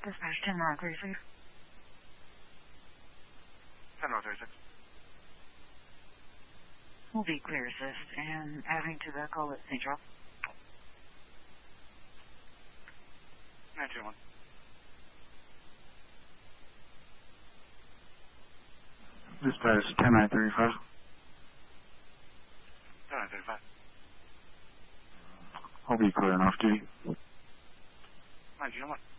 Dispatch 10-36. 10-36. Will be clear assist and adding to the call at St. Charles. 921. Dispatch 10-35. 10-35. I'll be clear enough, duty. 921.